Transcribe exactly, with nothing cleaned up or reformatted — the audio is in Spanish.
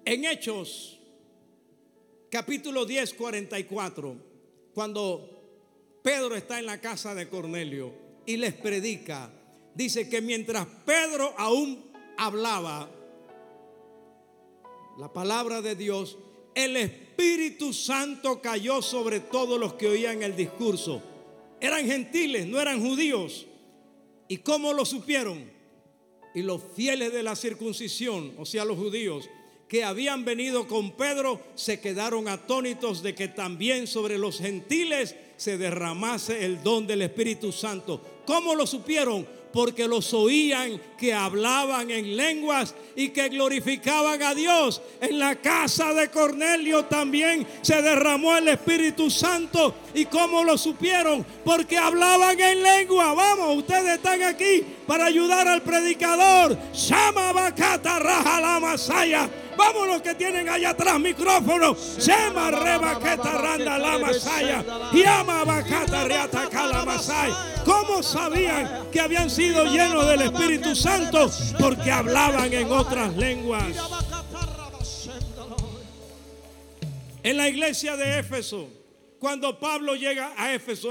En Hechos, capítulo diez, cuarenta y cuatro, cuando Pedro está en la casa de Cornelio y les predica, dice que mientras Pedro aún hablaba la palabra de Dios, el Espíritu Santo cayó sobre todos los que oían el discurso. Eran gentiles, no eran judíos. ¿Y cómo lo supieron? Y los fieles de la circuncisión, o sea, los judíos que habían venido con Pedro, se quedaron atónitos de que también sobre los gentiles se derramase el don del Espíritu Santo. ¿Cómo lo supieron? Porque los oían que hablaban en lenguas y que glorificaban a Dios. En la casa de Cornelio también se derramó el Espíritu Santo. ¿Y cómo lo supieron? Porque hablaban en lengua. Vamos, ustedes están aquí para ayudar al predicador. Shama Bakata Raja la Masaya. Vamos los que tienen allá atrás micrófono. Shema Rebaqueta Randa la Masaya. Yama Bakata Reata Kala Masaya. ¿Cómo sabían que habían sido llenos del Espíritu Santo? Porque hablaban en otras lenguas. En la iglesia de Éfeso, cuando Pablo llega a Éfeso,